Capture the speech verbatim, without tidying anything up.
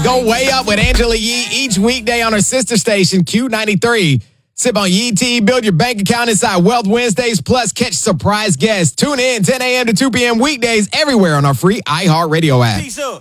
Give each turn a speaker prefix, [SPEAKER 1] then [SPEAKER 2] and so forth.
[SPEAKER 1] Go way up with Angela Yee each weekday on her sister station, Q ninety-three. Sip on Yee Tea, build your bank account inside Wealth Wednesdays, plus catch surprise guests. Tune in ten a.m. to two p.m. weekdays everywhere on our free iHeartRadio app.